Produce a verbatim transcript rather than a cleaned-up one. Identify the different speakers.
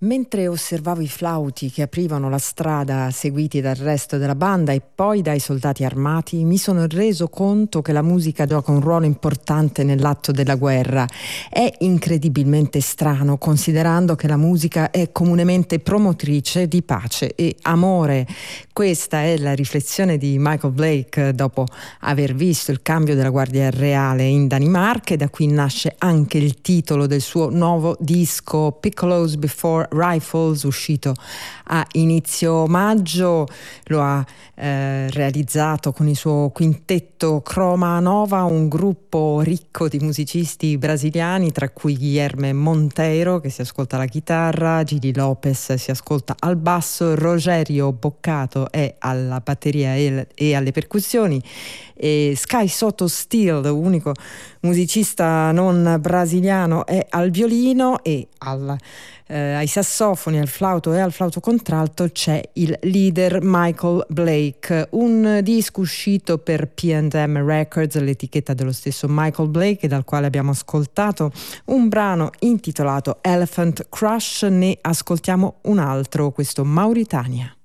Speaker 1: Mentre osservavo i flauti che aprivano la strada seguiti dal resto della banda e poi dai soldati armati, mi sono reso conto che la musica gioca un ruolo importante nell'atto della guerra. È incredibilmente strano, considerando che la musica è comunemente promotrice di pace e amore. Questa è la riflessione di Michael Blake dopo aver visto il cambio della Guardia Reale in Danimarca, e da qui nasce anche il titolo del suo nuovo disco Piccolos Before Rifles, uscito a inizio maggio. Lo ha eh, realizzato con il suo quintetto Croma Nova, un gruppo ricco di musicisti brasiliani, tra cui Guilherme Monteiro, che si ascolta alla chitarra, Gili Lopez si ascolta al basso, Rogério Boccato è alla batteria e, e alle percussioni, e Sky Soto Steel, unico musicista non brasiliano, è al violino, e al Eh, ai sassofoni, al flauto e al flauto contralto c'è il leader Michael Blake. Un disco uscito per P and M Records, l'etichetta dello stesso Michael Blake, dal quale abbiamo ascoltato un brano intitolato Elephant Crush. Ne ascoltiamo un altro, questo Mauritania.